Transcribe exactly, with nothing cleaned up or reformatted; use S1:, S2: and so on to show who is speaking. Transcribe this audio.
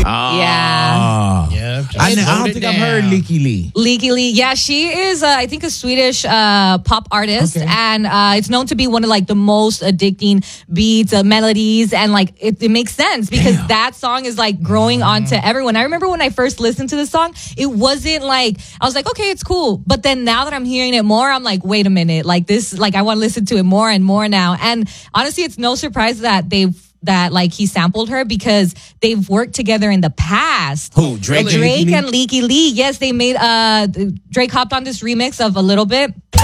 S1: Ah.
S2: Yeah.
S3: Yeah.
S1: I,
S3: just
S1: I
S3: slow
S1: don't
S3: it
S1: think I've heard
S3: down.
S1: Leaky Lee.
S2: Leaky Lee. Yeah, she is, uh, I think, a Swedish uh, pop artist.
S1: Okay.
S2: And uh, it's known to be one of like the most addicting beats, uh, melodies. And like it, it makes sense because
S1: Damn.
S2: that song is like growing onto everyone. I remember when I first listened to the song, it wasn't like, I was like, okay, it's cool. But then now that I'm hearing it more, I'm like, wait a minute. Like this, like I want to listen to it more and more now. And honestly, it's no surprise that they've that like he sampled her because they've worked together in the past.
S1: Who, Drake?
S2: Drake
S1: Leaky Lee?
S2: and Leaky Lee. Yes, they made uh Drake hopped on this remix of A Little Bit.